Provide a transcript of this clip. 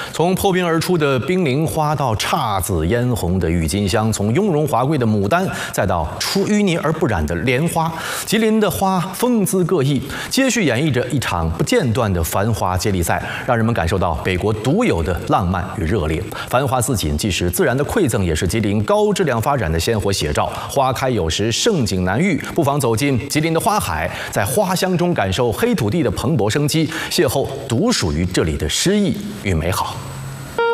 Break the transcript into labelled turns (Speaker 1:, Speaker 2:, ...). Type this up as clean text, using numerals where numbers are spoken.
Speaker 1: 从破冰而出的冰凌花到姹紫嫣红的郁金香，从雍容华贵的牡丹，再到出淤泥而不染的莲花，吉林的花风姿各异，接续演绎着一场不间断的繁华接力赛，让人们感受到北国独有的浪漫与热烈。繁花似锦，既是自然的馈赠，也是吉林高质量发展的鲜活写照。花开有时，盛景难遇，不妨走进吉林的花海，在花香中感受黑土地的蓬勃生机，邂逅独属于这里的诗意与美好。